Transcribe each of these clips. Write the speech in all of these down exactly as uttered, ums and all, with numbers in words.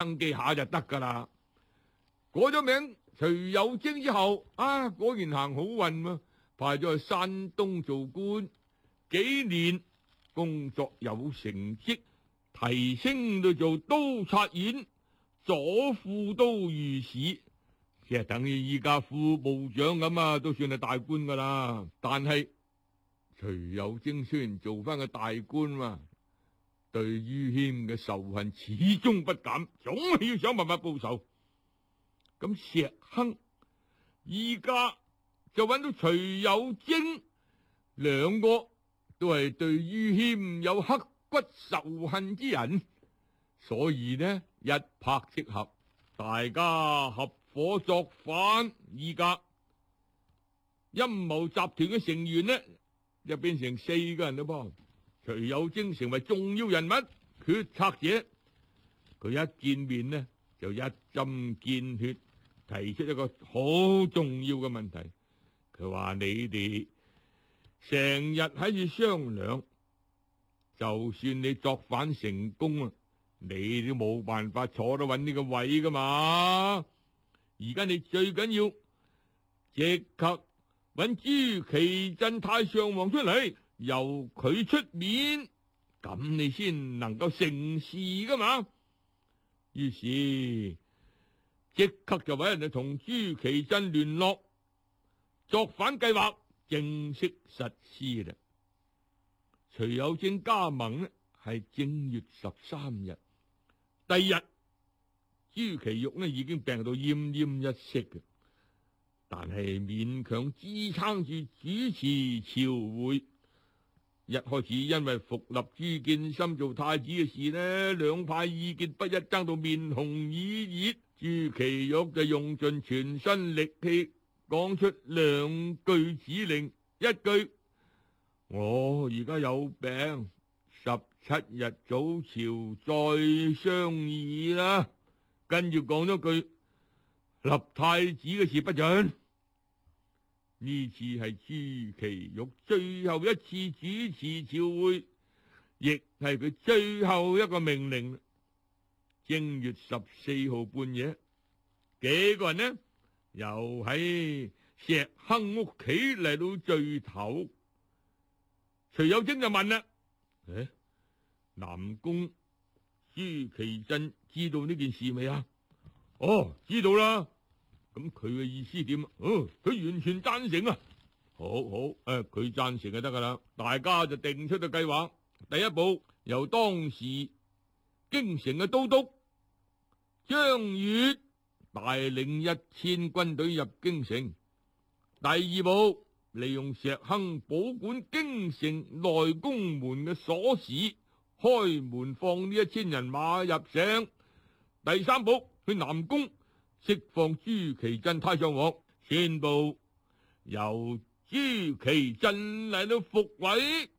登記下就得噶啦。改咗名徐有貞之後，啊，果然行好運喎，派咗去山東做官，幾年工作有成績，提升到做都察院左副都御史，即係等於依家副部長咁啊，都算係大官噶啦。但係徐有貞雖然做翻個大官嘛，對于謙嘅仇恨始終不減，總係要想辦法報仇。咁石亨依家就揾到徐有貞，兩個都係對于謙有刻骨仇恨之人，所以呢一拍即合，大家合伙作反。依家陰謀集團嘅成員呢，就變成四個人咯噃。徐有貞成為重要人物、決策者，佢一見面呢就一針見血，提出一個好重要嘅問題。佢話：你哋成日喺度商量，就算你作反成功啊，你都冇辦法坐得穩呢個位噶嘛。而家你最緊要即刻揾朱祁鎮太上皇出嚟，由佢出面，咁你先能夠成事噶嘛。於是即刻就揾人去同朱祁鎮聯絡，作反計劃正式實施啦。徐有貞加盟呢係正月十三日，第二日朱祁鈺呢已經病到奄奄一息嘅，但係勉強支撐住主持朝會。一開始因為復立朱見深做太子嘅事呢，兩派意見不一，爭到面紅耳熱。朱祁鈺就用盡全身力氣講出兩句指令，一句我而家有病，十七日早朝再商議啦。跟住講咗句立太子嘅事不准。呢次係朱祁鈺最後一次主持朝會，亦係佢最後一個命令。正月十四號半夜，幾個人呢又喺石亨屋企嚟到聚頭。徐有貞就問啦：誒，南宮朱祁鎮知道呢件事未啊？哦，知道啦。咁佢嘅意思點啊？哦，佢完全贊成啊！好好，誒，佢贊成就得噶啦。大家就定出個計劃。第一步由當時京城嘅都督張悦帶領一千軍隊入京城。第二步利用石亨保管京城內宮門嘅鎖匙，開門放呢一千人馬入城。第三步去南宮釋放朱祁鎮太上皇，宣布由朱祁鎮嚟到復位。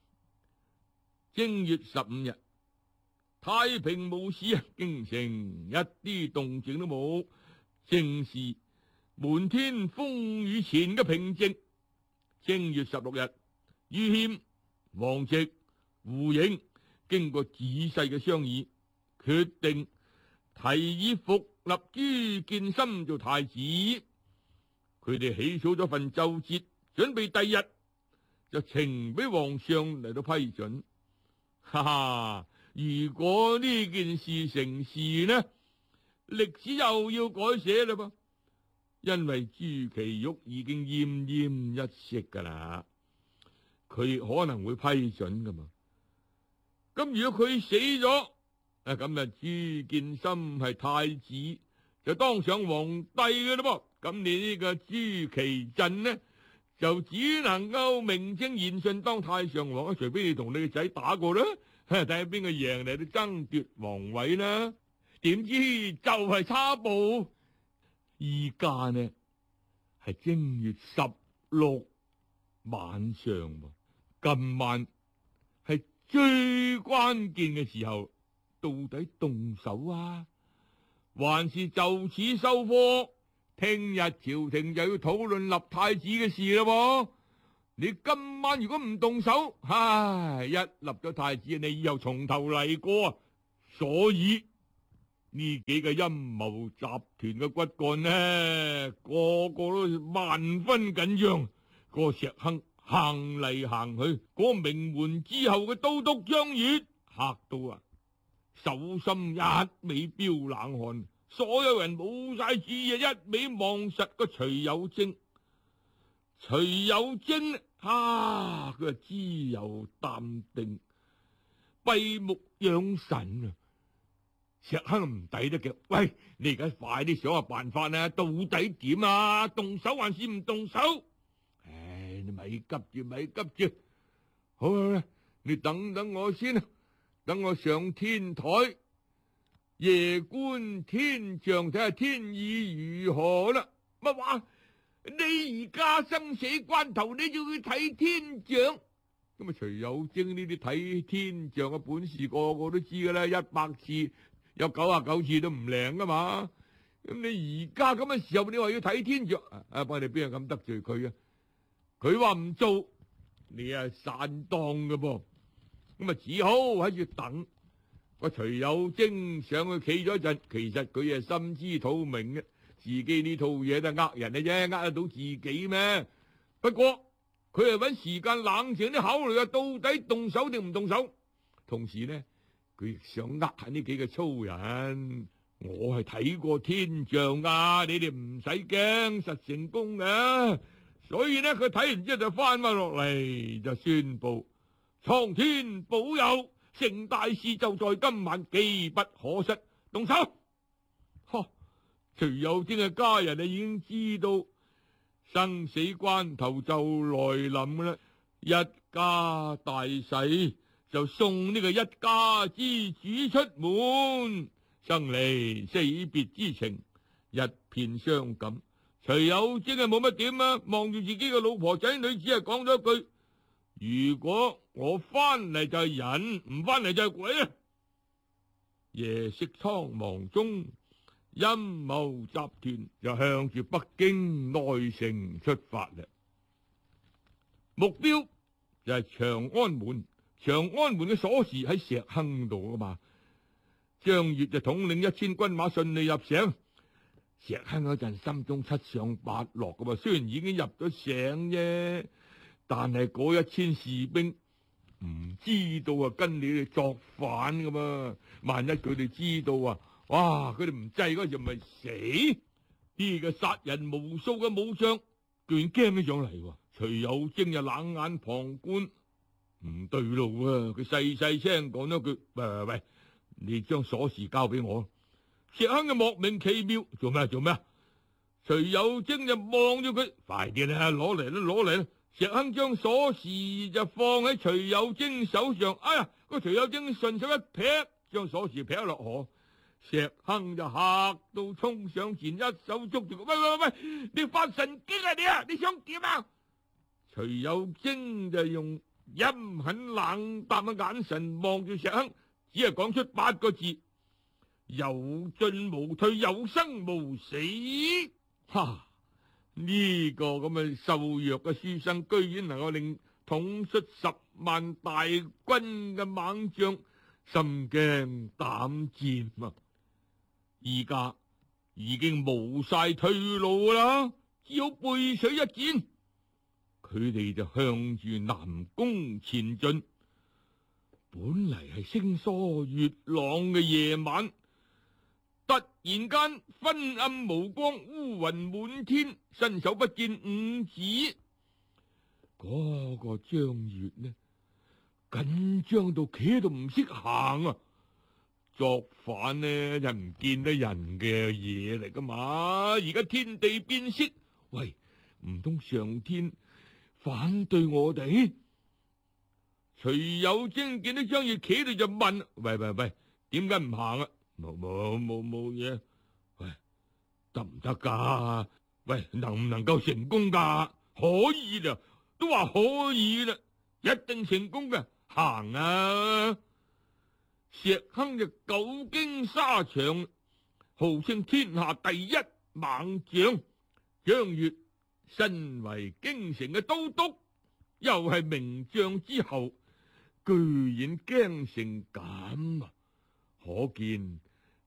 正月十五日，太平無事啊，京城一啲動靜都冇，正是滿天風雨前嘅平靜。正月十六日，于謙、王直、胡盈經過仔細嘅商議，決定提議復立朱見深做太子。佢哋起草咗份奏折，準備第日就呈俾皇上嚟到批准。哈哈，如果呢件事成事呢，歷史又要改寫啦噃，因為朱祁鈺已經奄奄一息噶啦，佢可能會批准噶嘛。咁如果佢死咗，啊咁啊朱見深係太子就當上皇帝嘅啦噃，咁你呢個朱祁鎮呢就只能夠名正言順當太上皇，除非你同你個仔打過啦，睇下邊個贏嚟到爭奪皇位啦。點知就係差步，依家呢係正月十六晚上喎，今晚係最關鍵嘅時候，到底動手啊，還是就此收科？聽日朝廷就要討論立太子嘅事啦。你今晚如果唔動手，唉，一立咗太子，你以後從頭嚟過啊！所以呢幾個陰謀集團嘅骨幹呢，個個都萬分緊張。個石亨行嚟行去，個名門之後嘅都督張悅嚇到啊，手心一味飆冷汗，所有人冇晒注意，一味望實個徐有貞。徐有貞啊，佢係自由淡定，閉目養神啊！石亨唔抵得嘅，喂，你而家快啲想下辦法啦，到底點啊？動手還是唔動手？唉，你咪急住，咪急住。好啦，你等等我先啊，等我上天台夜觀天象，睇下天意如何啦。乜話？你而家生死關頭，你就要睇天象？咁啊，徐有貞呢啲睇天象嘅本事，個個都知噶啦，一百次有九啊九次都唔靈噶嘛。咁你而家咁嘅時候，你話要睇天象，啊，我哋邊有咁得罪佢啊？佢話唔做，你啊散當噶噃。咁啊，只好喺度等個徐有貞上去企咗一陣。其實佢係心知肚明嘅，自己呢套嘢都係呃人嘅啫，呃得到自己咩？不過佢係搵時間冷靜啲考慮下，到底動手定唔動手。同時呢，佢亦想呃下呢幾個粗人。我係睇過天象啊，你哋唔使驚，實成功嘅。所以呢，佢睇完之後就翻翻落嚟，就宣布蒼天保佑，成大事就在今晚，機不可失，動手。呵，徐有貞嘅家人啊，已經知道生死關頭就來臨啦，一家大細就送呢個一家之主出門，生離死別之情一片傷感。徐有貞係冇乜點啊，望住自己嘅老婆仔女，只係講咗一句：如果我翻嚟就係人，唔翻嚟就係鬼啊！夜色蒼茫中，陰謀集團就向住北京內城出發啦。目標就係長安門，長安門嘅鎖匙喺石亨度啊嘛。張悅就統領一千軍馬順利入城。石亨嗰陣心中七上八落噶嘛，雖然已經入咗城啫，但係嗰一千士兵唔知道啊，跟你哋作反噶嘛。萬一佢哋知道啊，哇！佢哋唔制嗰陣咪死。呢個殺人無數嘅武將居然驚起上嚟。徐有貞就冷眼旁觀，唔對路啊！佢細細聲講咗句：喂喂喂，你將鎖匙交俾我。石亨就莫名其妙，做咩做咩？徐有貞就望住佢，快啲啦，攞嚟啦，攞嚟啦！石亨將鎖匙就放喺徐有貞手上，哎呀，個徐有貞順手一劈，將鎖匙劈落河。石亨就嚇到衝上前，一手捉住佢，喂喂喂，你發神經啊你啊！你想點啊？徐有貞就用陰狠冷淡嘅眼神望住石亨，只係講出八個字：有進無退，有生無死。哈！呢、這個咁嘅瘦弱嘅書生，居然能夠令統率十萬大軍嘅猛將心驚膽戰啊！而家已經冇晒退路啦，只好背水一戰。佢哋就向住南宮前進。本嚟係星疏月朗嘅夜晚，突然間昏暗無光，烏雲滿天，伸手不見五指。嗰、那個張悅呢，緊張到企喺度唔識行啊！作反呢就唔見得人嘅嘢嚟噶嘛？而家天地變色，喂，唔通上天反對我哋？徐有貞見到張悅企喺度就問：喂喂喂，點解唔行啊？冇冇冇冇嘢，喂，得唔得噶？喂，能唔能夠成功噶？可以啦，都話可以啦，一定成功嘅，行啊！石亨就久經沙場，號稱天下第一猛將。張悅身為京城嘅都督，又係名將之後，居然驚成咁啊！可見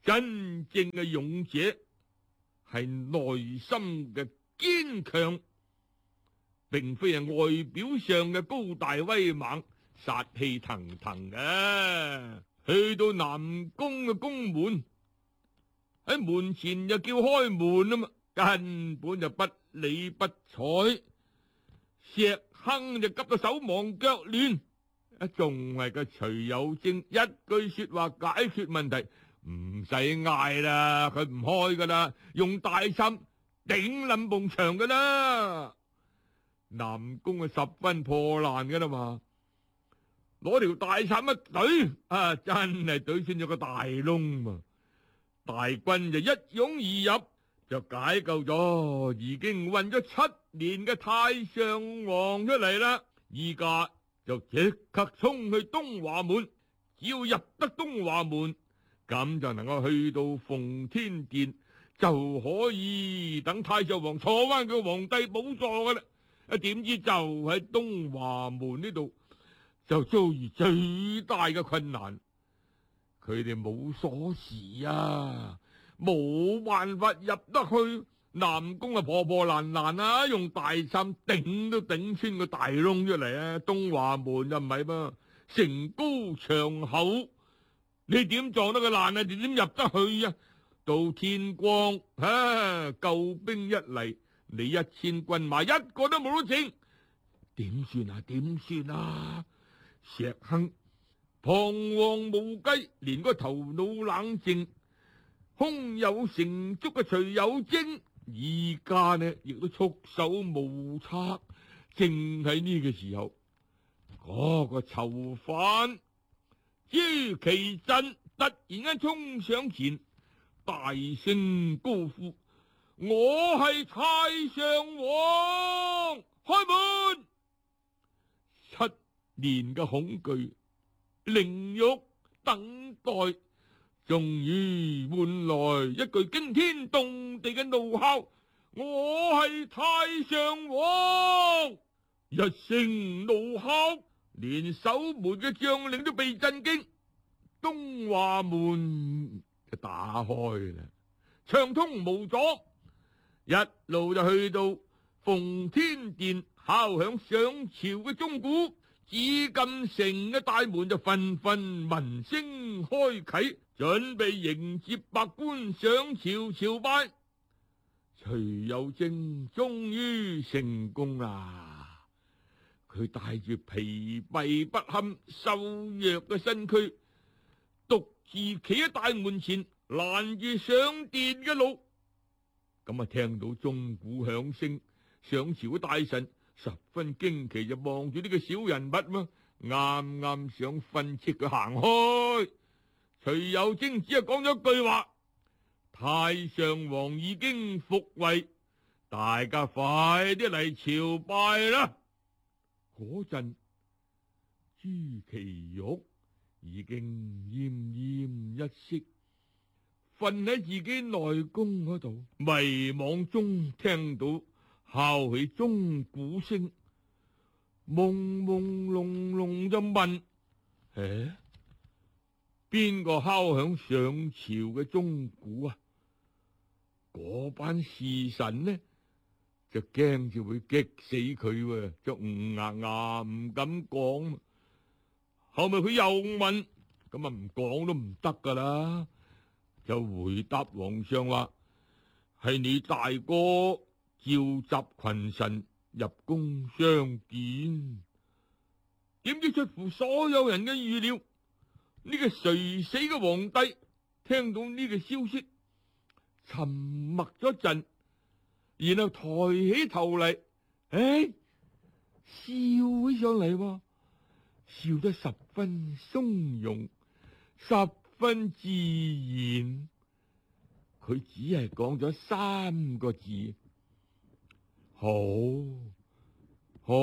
真正嘅勇者係內心嘅堅強，並非係外表上嘅高大威猛、殺氣騰騰嘅。去到南宮嘅宮門，喺門前就叫開門啊嘛，根本就不理不睬。石亨就急到手忙腳亂，啊，仲係個徐有貞一句說話解決問題，唔使嗌啦，佢唔開噶啦，用大杉頂冧埲牆噶啦。南宮啊十分破爛噶啦嘛，攞條大杉一懟，啊，真係懟穿咗個大窿嘛。大軍就一擁而入，就解救咗已經困咗七年嘅太上皇出嚟啦。依家就即刻衝去東華門，只要入得東華門，咁就能夠去到奉天殿，就可以等太上皇坐翻佢皇帝寶座噶啦。啊，點知就喺東華門呢度就遭遇最大嘅困難，佢哋冇鎖匙啊，冇辦法入得去。南宮啊破破爛爛啊，用大杉頂都頂穿個大窿出嚟啊！東華門就唔係噃，城高牆厚，你點撞得佢爛啊？你點入得去啊？到天光啊，救兵一嚟，你一千軍馬一個都冇得剩，點算啊？點算啊？石亨彷徨無計，連個頭腦冷靜、胸有成竹嘅徐有貞，而家呢亦都束手無策。正喺呢個時候，嗰、那個囚犯朱祁鎮突然間衝上前，大聲高呼：我係太上皇，開門！七年嘅恐懼、凌辱、等待，終於換來一句驚天動地嘅怒吼：我係太上皇！一聲怒吼，連守門嘅將領都被震驚，東華門就打開啦，暢通無阻，一路就去到奉天殿，敲響上朝嘅鐘鼓，紫禁城嘅大門就紛紛聞聲開啟，準備迎接百官上朝朝拜。徐有貞終於成功啦！佢帶住疲憊不堪、瘦弱嘅身軀，獨自企喺大門前，攔住上殿嘅路。咁啊，聽到鐘鼓響聲，上朝嘅大臣十分驚奇，就望住呢個小人物嘛，啱啱想訓斥佢行開。徐有貞只係講咗句話：太上皇已經復位，大家快啲嚟朝拜啦！嗰陣朱祁鈺已經奄奄一息，瞓喺自己內宮嗰度，迷惘中聽到敲起鐘鼓聲，朦朦朧朧就問：誒，邊個敲響上朝嘅鐘鼓啊？嗰班侍臣呢就驚住會激死佢，就唔牙牙唔敢講。後咪佢又問，咁啊唔講都唔得噶啦，就回答皇上話：係你大哥召集群臣入宮相見。點知出乎所有人嘅預料，呢個垂死嘅皇帝聽到呢個消息，沉默咗陣，然後抬起頭嚟，誒，笑起上嚟，笑得十分從容，十分自然。佢只係講咗三個字：好，好，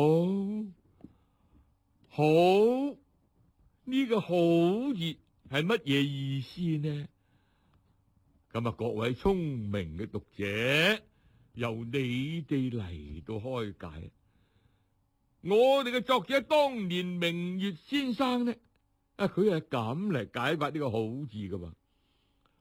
好。呢個好字係乜嘢意思呢？咁啊，各位聰明嘅讀者，由你哋嚟到開解。我哋嘅作者當年明月先生呢，啊，佢係咁嚟解發呢個好字噶嘛。